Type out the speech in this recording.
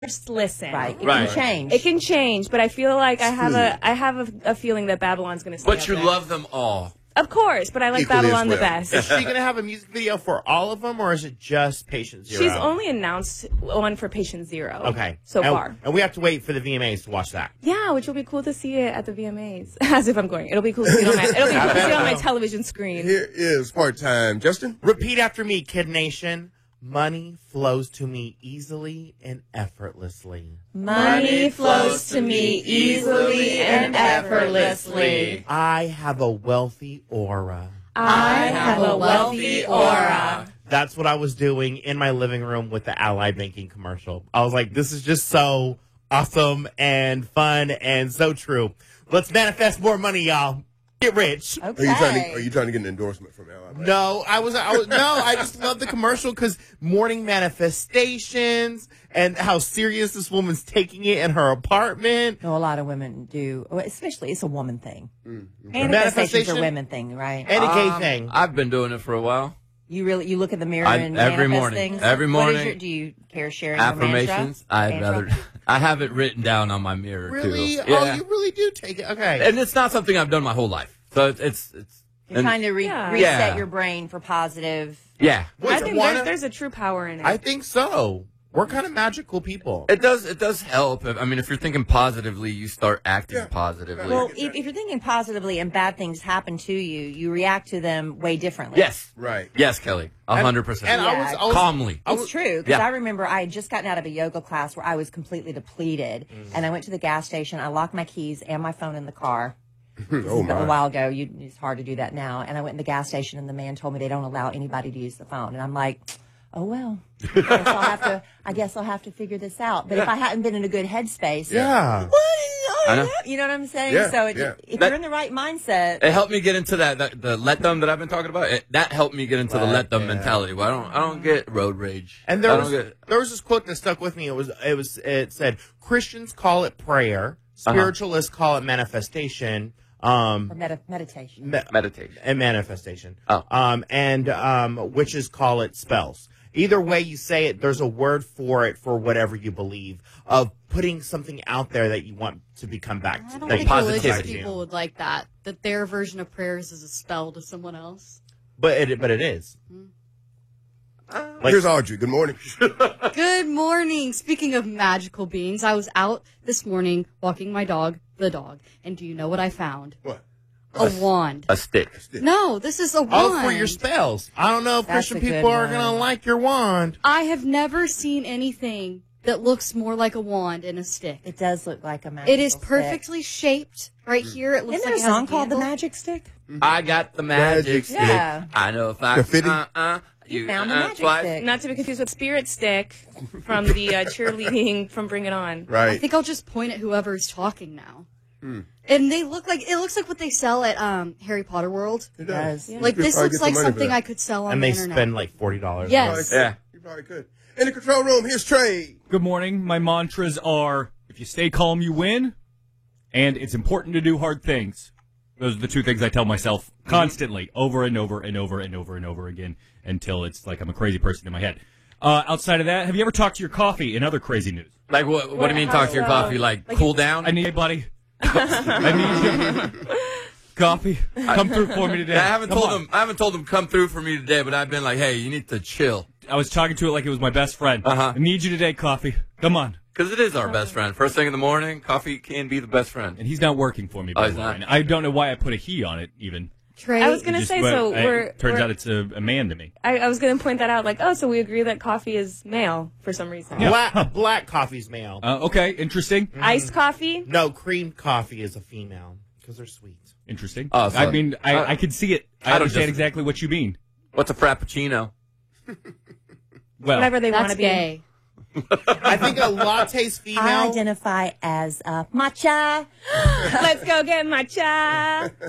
Just listen. Right. It Right. can change. It can change, but I feel like I have a feeling that Babylon's going to stay But up you there. love them all. Of course, but I like Equally Babylon as the well. best. Is she going to have a music video for all of them, or is it just Patient Zero? She's only announced one for Patient Zero. Okay. So and, far. And we have to wait for the VMAs to watch that. Yeah, which will be cool to see it at the VMAs. As if I'm going. It'll be cool to see it on my, television screen. Here is part-time Justin. Repeat after me, Kid Nation. Money flows to me easily and effortlessly. Money flows to me easily and effortlessly. I have a wealthy aura. I have a wealthy aura. That's what I was doing in my living room with the Ally Banking commercial. I was like, this is just so awesome and fun and so true. Let's manifest more money, y'all. Get rich. Okay. Are you trying to get an endorsement from Ally? No, I just love the commercial because morning manifestations and how serious this woman's taking it in her apartment. No, a lot of women do, especially it's a woman thing. Manifestation? Manifestation's a women thing, right? And a gay thing. I've been doing it for a while. You look in the mirror and every manifest morning. things? Every What is morning. do you care sharing Affirmations. Your I'd rather. I have it written down on my mirror Really? too. Oh, you really do take it. Okay. And it's not something I've done my whole life. So it's You're and- trying to Yeah. reset Yeah. your brain for positive. yeah. Wait, I think there's a true power in it. I think so. We're kind of magical people. It does help. I mean, if you're thinking positively, you start acting positively. Well, if you're thinking positively and bad things happen to you, you react to them way differently. yes. Right. Yes, Kelly. 100%. And Yeah. I was Calmly. It's true, because Yeah. I remember I had just gotten out of a yoga class where I was completely depleted, and I went to the gas station. I locked my keys and my phone in the car. Oh, A my. while ago, it's hard to do that now. And I went in the gas station, and the man told me they don't allow anybody to use the phone. And I'm like, oh well, I guess I'll have to figure this out. But if I hadn't been in a good headspace, Yeah. I know. you know what I'm saying? Yeah, So yeah. if you're in the right mindset, It helped me get into the let them that I've been talking about. That helped me get into the let them mentality. Well, I don't get road rage. And there was this quote that stuck with me. It said Christians call it prayer, spiritualists call it manifestation, or meditation. meditation. and manifestation. Oh. And witches call it spells. Either way you say it, there's a word for it for whatever you believe, of putting something out there that you want to become back to. I don't Like think religious positivity. people would like that their version of prayers is a spell to someone else. But it is. Here's Audrey. Good morning. Good morning. Speaking of magical beings, I was out this morning walking my dog, the dog, and do you know what I found? What? A wand. A stick. No, this is a wand. Oh, for your spells. I don't know if That's Christian a good people are one. going to like your wand. I have never seen anything that looks more like a wand and a stick. It does look like a magic. It is perfectly shaped right here. It looks Isn't there like a it has song called The handle. Magic Stick? I got the magic stick. Yeah. I know if I Graffiti? you Found the magic twice. stick. Not to be confused with Spirit Stick from the cheerleading from Bring It On. I Right. think I'll just point at whoever's talking now. And it looks like what they sell at Harry Potter World. It does. Yeah. Like You could this probably looks get like some money for something that. I could sell on And the they internet. spend like $40. Yes. Yeah. You probably could. In the control room, here's Trey. Good morning. My mantras are, if you stay calm, you win, and it's important to do hard things. Those are the two things I tell myself constantly, over and over and over and over and over again, until it's like I'm a crazy person in my head. Outside of that, have you ever talked to your coffee in other crazy news? Like what do you mean talk to your coffee? Like cool down? I need a buddy. I need you. Coffee, come through for me today. I haven't Come told on. him. I haven't told him come through for me today, but I've been like, hey, you need to chill I was talking to it like it was my best friend. Uh-huh. I need you today, coffee. Come on. because it is our best friend. First thing in the morning, coffee can be the best friend. And he's not working for me. Oh, by he's the way. not? And I don't know why I put a he on it even. Trey, I was going to say, so Turns out it's a man to me. I was going to point that out, like, oh, so we agree that coffee is male for some reason. Black coffee's male. Okay, interesting. Iced coffee? No, cream coffee is a female because they're sweet. Interesting. Oh, so- I mean, I could see it. I don't understand disagree. exactly what you mean. What's a frappuccino? Well, Whatever they want that's to be. gay. I think a latte's female. I identify as matcha. Let's go get matcha.